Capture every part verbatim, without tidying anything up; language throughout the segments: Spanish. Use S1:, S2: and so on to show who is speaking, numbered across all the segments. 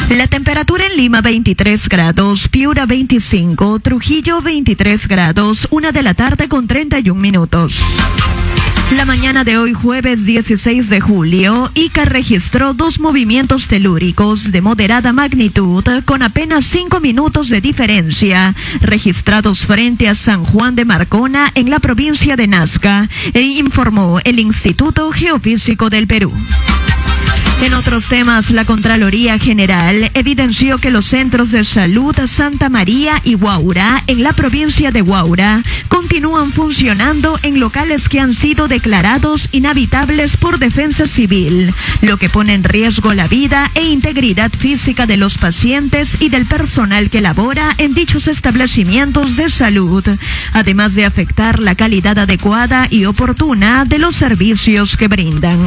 S1: La temperatura en Lima veintitrés grados, Piura veinticinco, Trujillo veintitrés grados, una de la tarde con treinta y un minutos. La mañana de hoy, jueves dieciséis de julio, Ica registró dos movimientos telúricos de moderada magnitud con apenas cinco minutos de diferencia, registrados frente a San Juan de Marcona en la provincia de Nazca, e informó el Instituto Geofísico del Perú. En otros temas, la Contraloría General evidenció que los centros de salud Santa María y Huaura, en la provincia de Huaura, continúan funcionando en locales que han sido declarados inhabitables por Defensa Civil, lo que pone en riesgo la vida e integridad física de los pacientes y del personal que labora en dichos establecimientos de salud, además de afectar la calidad adecuada y oportuna de los servicios que brindan.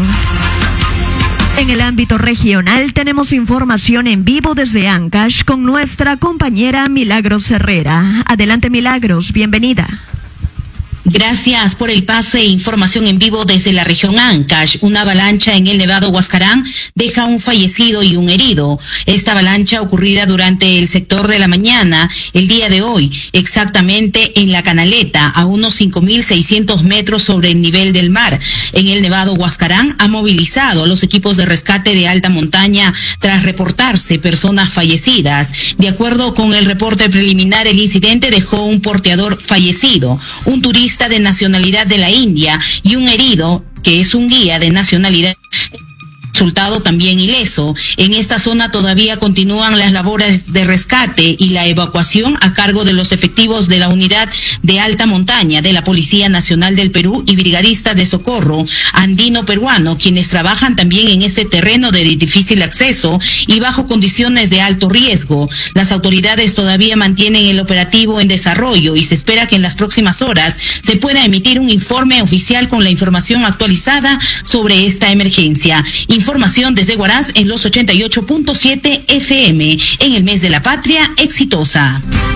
S1: En el ámbito regional tenemos información en vivo desde Ancash con nuestra compañera Milagros Herrera. Adelante, Milagros, bienvenida.
S2: Gracias por el pase. Información en vivo desde la región Ancash. Una avalancha en el Nevado Huascarán deja un fallecido y un herido. Esta avalancha ocurrida durante el sector de la mañana, el día de hoy, exactamente en la Canaleta, a unos cinco mil seiscientos metros sobre el nivel del mar. En el Nevado Huascarán ha movilizado a los equipos de rescate de alta montaña tras reportarse personas fallecidas. De acuerdo con el reporte preliminar, el incidente dejó un porteador fallecido, un turista de nacionalidad de la India y un herido que es un guía de nacionalidad resultado también ileso. En esta zona todavía continúan las labores de rescate y la evacuación a cargo de los efectivos de la unidad de alta montaña de la Policía Nacional del Perú y brigadistas de socorro andino peruano, quienes trabajan también en este terreno de difícil acceso y bajo condiciones de alto riesgo. Las autoridades todavía mantienen el operativo en desarrollo y se espera que en las próximas horas se pueda emitir un informe oficial con la información actualizada sobre esta emergencia. Información desde Huaraz en los ochenta y ocho punto siete F M. En el mes de la patria, exitosa.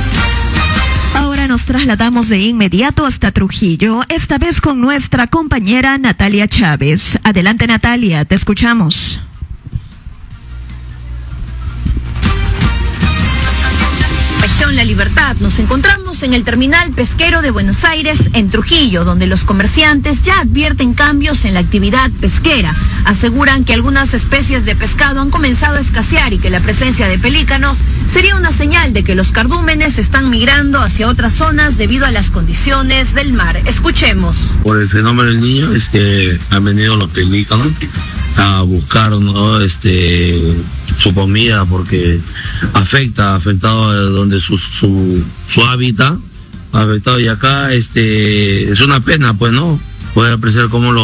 S1: Ahora nos trasladamos de inmediato hasta Trujillo, esta vez con nuestra compañera Natalia Chávez. Adelante, Natalia, te escuchamos.
S3: Región La Libertad. Nos encontramos en el terminal pesquero de Buenos Aires, en Trujillo, donde los comerciantes ya advierten cambios en la actividad pesquera. Aseguran que algunas especies de pescado han comenzado a escasear y que la presencia de pelícanos sería una señal de que los cardúmenes están migrando hacia otras zonas debido a las condiciones del mar. Escuchemos.
S4: Por el fenómeno del niño, este, han venido los pelícanos a buscar, ¿no?, este, su comida, porque afecta, ha afectado donde su, su, su hábitat, ha afectado, y acá este, es una pena, pues, ¿no?, poder apreciar cómo los